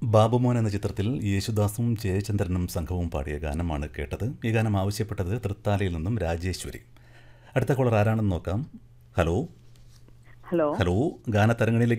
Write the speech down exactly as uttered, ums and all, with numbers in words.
ബാബുമോൻ എന്ന ചിത്രത്തിൽ യേശുദാസും ജയചന്ദ്രനും സംഘവും പാടിയ ഗാനമാണ് കേട്ടത്. ഈ ഗാനം ആവശ്യപ്പെട്ടത് തൃത്താലയിൽ നിന്നും രാജേശ്വരി. അടുത്ത കോളർ ആരാണെന്ന് നോക്കാം. Hello hello hello ഗാനതരംഗണിയിലേക്ക്